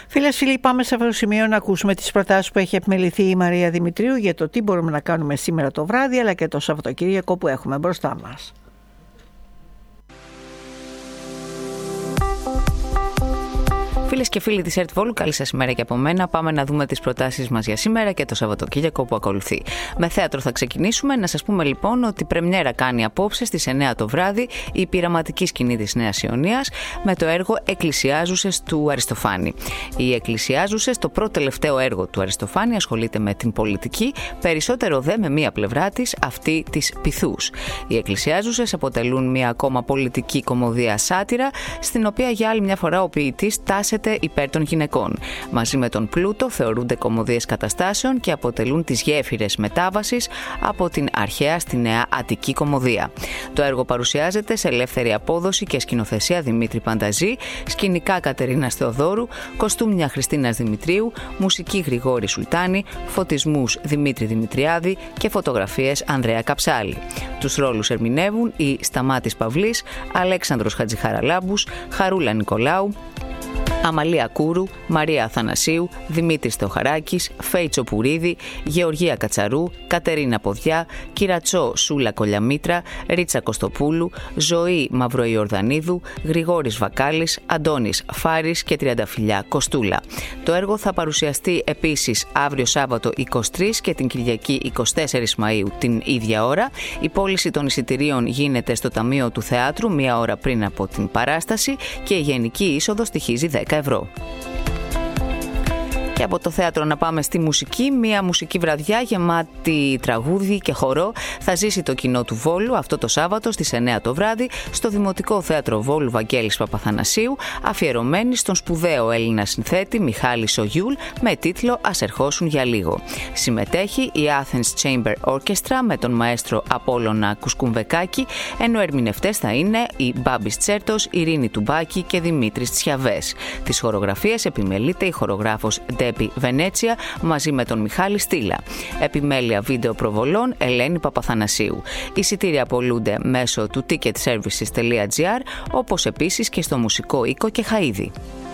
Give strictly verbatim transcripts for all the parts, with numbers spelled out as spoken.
Φίλες, φίλοι, πάμε σε αυτό το σημείο να ακούσουμε τις προτάσεις που έχει επιμεληθεί η Μαρία Δημητρίου για το τι μπορούμε να κάνουμε σήμερα το βράδυ αλλά και το Σαββατοκύριακο που έχουμε μπροστά μας. Φίλες και φίλοι της ΕΡΤ Βόλου, καλή σας ημέρα και από μένα. Πάμε να δούμε τις προτάσεις μας για σήμερα και το Σαββατοκύριακο που ακολουθεί. Με θέατρο θα ξεκινήσουμε. Να σας πούμε λοιπόν ότι πρεμιέρα κάνει απόψε στις εννιά το βράδυ η πειραματική σκηνή της Νέας Ιωνίας με το έργο Εκκλησιάζουσες του Αριστοφάνη. Οι Εκκλησιάζουσες, το πρώτο τελευταίο έργο του Αριστοφάνη, ασχολείται με την πολιτική, περισσότερο δε με μία πλευρά της, αυτή της πειθούς. Οι Εκκλησιάζουσες αποτελούν μία ακόμα πολιτική κωμωδία σάτυρα, στην οποία για άλλη μια φορά ο ποιητής τάσεται υπέρ των γυναικών. Μαζί με τον Πλούτο θεωρούνται κωμωδίες καταστάσεων και αποτελούν τις γέφυρες μετάβασης από την αρχαία στη νέα Αττική κωμωδία. Το έργο παρουσιάζεται σε ελεύθερη απόδοση και σκηνοθεσία Δημήτρη Πανταζή, σκηνικά Κατερίνας Θεοδόρου, κοστούμια Χριστίνας Δημητρίου, μουσική Γρηγόρη Σουλτάνη, φωτισμούς Δημήτρη Δημητριάδη και φωτογραφίες Ανδρέα Καψάλη. Τους ρόλους ερμηνεύουν οι Σταμάτης Παυλής, Αλέξανδρος Χατζηχαραλάμπους, Χαρούλα Νικολάου, Αμαλία Κούρου, Μαρία Αθανασίου, Δημήτρης Θεοχαράκης, Φέιτσο Πουρίδη, Γεωργία Κατσαρού, Κατερίνα Ποδιά, Κυρατσό Σούλα Κολιαμήτρα, Ρίτσα Κωστοπούλου, Ζωή Μαυροϊορδανίδου, Γρηγόρης Βακάλης, Αντώνης Φάρης και Τριανταφυλλιά Κοστούλα. Το έργο θα παρουσιαστεί επίσης αύριο Σάββατο είκοσι τρεις και την Κυριακή είκοσι τέσσερις Μαΐου την ίδια ώρα. Η πώληση των εισιτηρίων γίνεται στο Ταμείο του Θεάτρου μία ώρα πριν από την παράσταση και η γενική είσοδος στοιχίζει δέκα ευρώ. Και από το θέατρο να πάμε στη μουσική. Μια μουσική βραδιά γεμάτη τραγούδι και χορό θα ζήσει το κοινό του Βόλου αυτό το Σάββατο στις εννιά το βράδυ στο Δημοτικό Θέατρο Βόλου Βαγγέλης Παπαθανασίου, αφιερωμένη στον σπουδαίο Έλληνα συνθέτη Μιχάλη Σογιούλ με τίτλο «Ας ερχόσουν για λίγο». Συμμετέχει η Athens Chamber Orchestra με τον μαέστρο Απόλλωνα Κουσκουμβεκάκη, ενώ ερμηνευτές θα είναι οι Μπάμπης Τσέρτος, Ειρήνη Τουμπάκη και Δημήτρης Τσιαβές. Τις χορογραφίες επιμελείται η χορογράφος Ντέπη Βενέτσια μαζί με τον Μιχάλη Στήλα. Επιμέλεια βίντεο προβολών Ελένη Παπαθανασίου. Εισιτήρια απολούνται μέσω του ticketservices τελεία gr, όπως επίσης και στο μουσικό οίκο και Χαΐδη.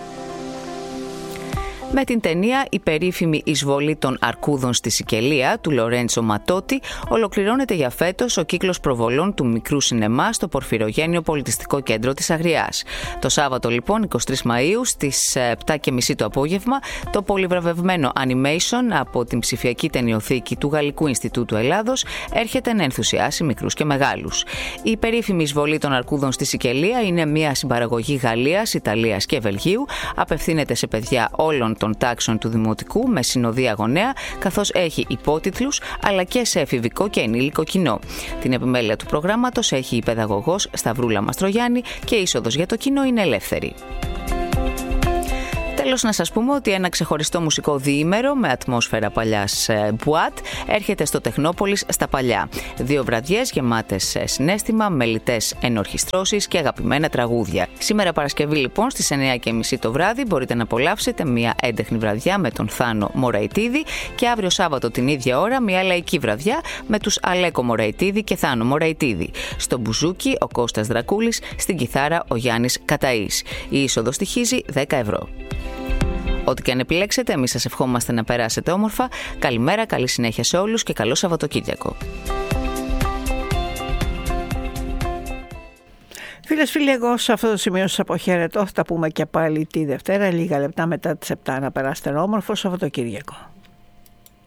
Με την ταινία «Η περίφημη εισβολή των Αρκούδων στη Σικελία» του Λορέντσο Ματώτη ολοκληρώνεται για φέτος ο κύκλος προβολών του Μικρού Σινεμά στο Πορφυρογένειο Πολιτιστικό Κέντρο της Αγριάς. Το Σάββατο λοιπόν είκοσι τρεις Μαΐου στις επτά και μισή το απόγευμα το πολυβραβευμένο animation από την ψηφιακή ταινιοθήκη του Γαλλικού Ινστιτούτου Ελλάδος έρχεται να ενθουσιάσει μικρούς και μεγάλους. Η περίφημη εισβολή των Αρκούδων στη Σικελία είναι μια συμπαραγωγή Γαλλίας, Ιταλίας και Βελγίου, απευθύνεται σε παιδιά όλων των τάξεων του Δημοτικού με συνοδεία γονέα, καθώς έχει υπότιτλους αλλά και σε εφηβικό και ενήλικο κοινό. Την επιμέλεια του προγράμματος έχει η παιδαγωγός Σταυρούλα Μαστρογιάννη και η είσοδος για το κοινό είναι ελεύθερη. Τέλος, να σας πούμε ότι ένα ξεχωριστό μουσικό διήμερο με ατμόσφαιρα παλιάς μπουάτ έρχεται στο Τεχνόπολης στα Παλιά. Δύο βραδιές γεμάτες συναίσθημα, μελιτές ενορχιστρώσεις και αγαπημένα τραγούδια. Σήμερα Παρασκευή λοιπόν στις εννιά και μισή το βράδυ μπορείτε να απολαύσετε μια έντεχνη βραδιά με τον Θάνο Μωραϊτίδη και αύριο Σάββατο την ίδια ώρα μια λαϊκή βραδιά με τους Αλέκο Μωραϊτίδη και Θάνο Μωραϊτίδη. Στο μπουζούκι ο Κώστας Δρακούλης, στην κιθάρα ο Γιάννης Καταής. Η είσοδος στοιχίζει δέκα ευρώ. Ό,τι και αν επιλέξετε, εμείς σας ευχόμαστε να περάσετε όμορφα. Καλημέρα, καλή συνέχεια σε όλους και καλό Σαββατοκύριακο. Φίλες, φίλοι, εγώ σε αυτό το σημείο σας αποχαιρετώ. Θα τα πούμε και πάλι τη Δευτέρα, λίγα λεπτά μετά τις επτά. Να περάσετε ένα όμορφο Σαββατοκύριακο.